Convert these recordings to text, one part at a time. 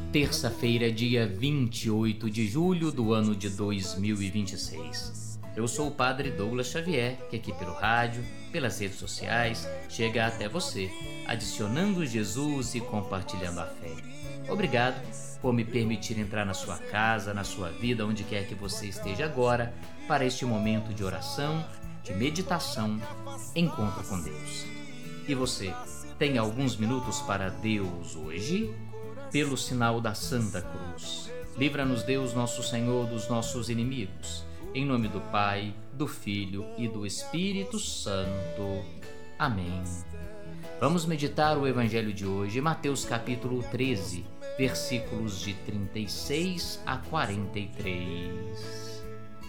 Terça-feira, dia 28 de julho do ano de 2026. Eu sou o Padre Douglas Xavier, que aqui pelo rádio, pelas redes sociais, chega até você, adicionando Jesus e compartilhando a fé. Obrigado por me permitir entrar na sua casa, na sua vida, onde quer que você esteja agora, para este momento de oração, de meditação, encontro com Deus. E você, tem alguns minutos para Deus hoje? Pelo sinal da Santa Cruz, livra-nos Deus nosso Senhor dos nossos inimigos. Em nome do Pai, do Filho e do Espírito Santo. Amém. Vamos meditar o Evangelho de hoje, Mateus capítulo 13, versículos de 36 a 43.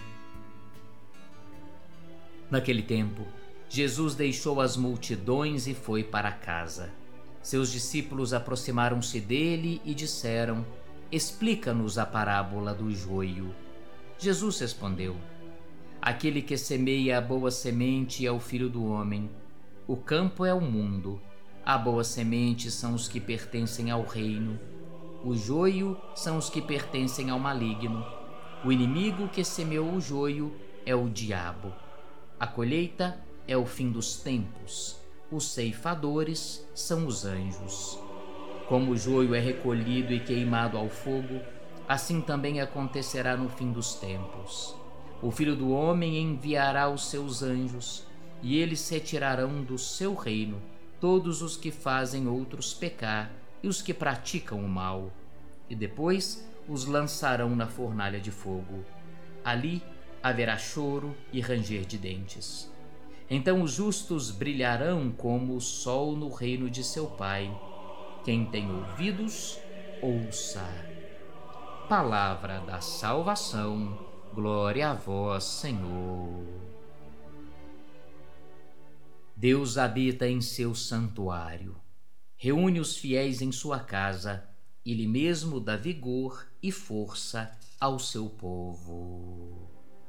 Naquele tempo, Jesus deixou as multidões e foi para casa. Seus discípulos aproximaram-se dele e disseram: Explica-nos a parábola do joio. Jesus respondeu: Aquele que semeia a boa semente é o Filho do Homem. O campo é o mundo. A boa semente são os que pertencem ao reino. O joio são os que pertencem ao maligno. O inimigo que semeou o joio é o diabo. A colheita é o fim dos tempos. Os ceifadores são os anjos. Como o joio é recolhido e queimado ao fogo, assim também acontecerá no fim dos tempos. O Filho do Homem enviará os seus anjos, e eles retirarão do seu reino todos os que fazem outros pecar e os que praticam o mal, e depois os lançarão na fornalha de fogo. Ali haverá choro e ranger de dentes. Então os justos brilharão como o sol no reino de seu Pai. Quem tem ouvidos, ouça. Palavra da salvação, glória a vós, Senhor. Deus habita em seu santuário, reúne os fiéis em sua casa, Ele mesmo dá vigor e força ao seu povo.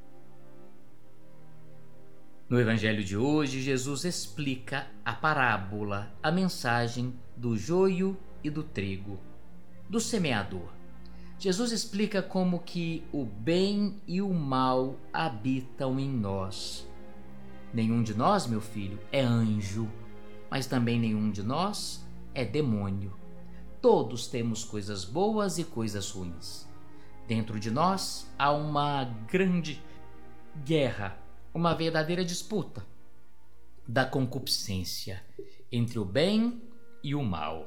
No Evangelho de hoje, Jesus explica a parábola, a mensagem do joio e do trigo, do semeador. Jesus explica como que o bem e o mal habitam em nós. Nenhum de nós, meu filho, é anjo, mas também nenhum de nós é demônio. Todos temos coisas boas e coisas ruins. Dentro de nós há uma grande guerra, uma verdadeira disputa da concupiscência entre o bem e o mal.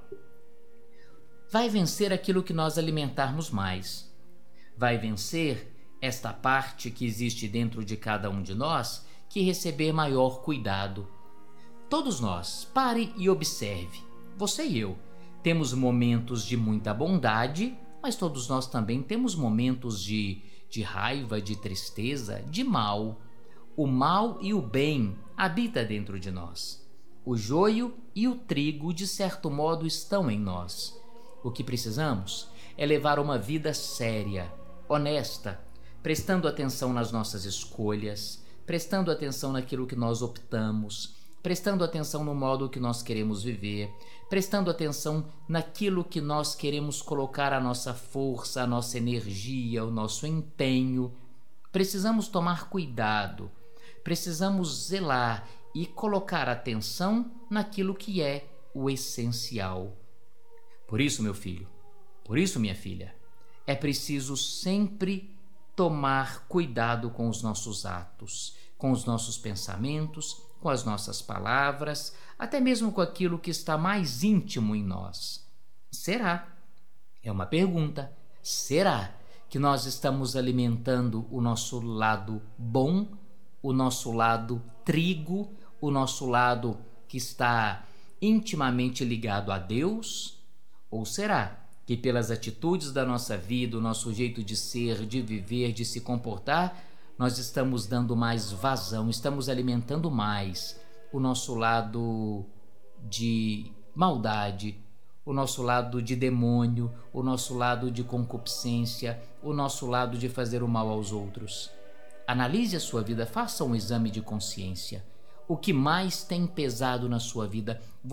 Vai vencer aquilo que nós alimentarmos mais. Vai vencer esta parte que existe dentro de cada um de nós que receber maior cuidado. Todos nós, pare e observe. Você e eu temos momentos de muita bondade, mas todos nós também temos momentos de raiva, de tristeza, de mal. O mal e o bem habitam dentro de nós. O joio e o trigo, de certo modo, estão em nós. O que precisamos é levar uma vida séria, honesta, prestando atenção nas nossas escolhas, prestando atenção naquilo que nós optamos, prestando atenção no modo que nós queremos viver, prestando atenção naquilo que nós queremos colocar a nossa força, a nossa energia, o nosso empenho. Precisamos tomar cuidado. Precisamos zelar e colocar atenção naquilo que é o essencial. Por isso, meu filho, por isso, minha filha, é preciso sempre tomar cuidado com os nossos atos, com os nossos pensamentos, com as nossas palavras, até mesmo com aquilo que está mais íntimo em nós. Será? É uma pergunta. Será que nós estamos alimentando o nosso lado bom, o nosso lado trigo, o nosso lado que está intimamente ligado a Deus? Ou será que pelas atitudes da nossa vida, o nosso jeito de ser, de viver, de se comportar, nós estamos dando mais vazão, estamos alimentando mais o nosso lado de maldade, o nosso lado de demônio, o nosso lado de concupiscência, o nosso lado de fazer o mal aos outros? Analise a sua vida, faça um exame de consciência. O que mais tem pesado na sua vida?